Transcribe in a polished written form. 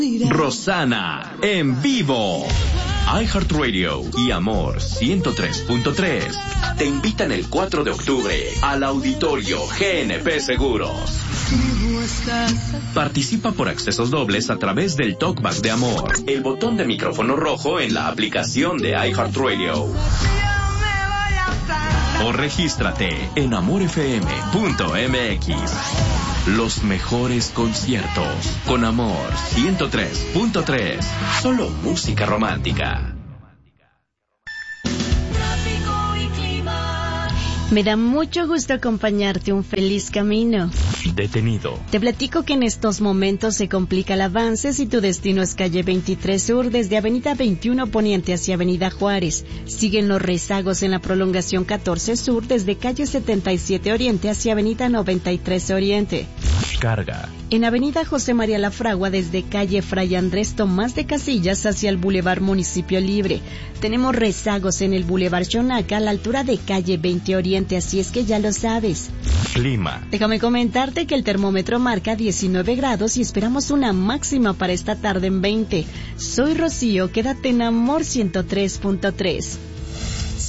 Rosana en vivo. iHeartRadio y Amor 103.3 te invitan el 4 de octubre al Auditorio GNP Seguros. Participa por accesos dobles a través del Talkback de Amor, el botón de micrófono rojo en la aplicación de iHeartRadio. O regístrate en amorfm.mx. Los mejores conciertos con Amor 103.3. Solo música romántica. Me da mucho gusto acompañarte. Un feliz camino. Detenido. Te platico que en estos momentos se complica el avance si tu destino es calle 23 Sur desde avenida 21 Poniente hacia avenida Juárez. Siguen los rezagos en la prolongación 14 Sur desde calle 77 Oriente hacia avenida 93 Oriente. Carga. En avenida José María La Fragua desde calle Fray Andrés Tomás de Casillas hacia el Boulevard Municipio Libre. Tenemos rezagos en el Boulevard Xonaca a la altura de calle 20 Oriente, así es que ya lo sabes. Clima. Déjame comentarte que el termómetro marca 19 grados y esperamos una máxima para esta tarde en 20. Soy Rocío, quédate en Amor 103.3.